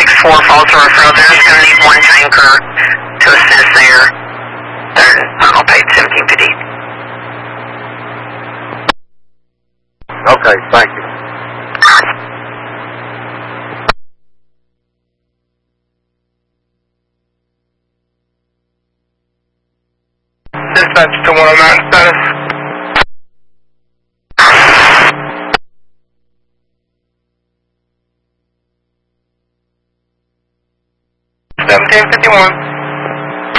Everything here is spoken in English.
6-4 falls to referral. They're just going to need one tanker to assist there. They're on page 1750. Okay, thank you. Dispatch to 109 status. 1751.